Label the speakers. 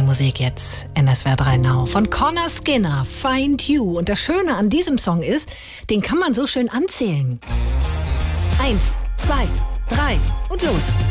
Speaker 1: Musik jetzt in SWR 3 Now von Connor Skinner, Find You. Und das Schöne an diesem Song ist, den kann man so schön anzählen. 1, 2, 3 und los.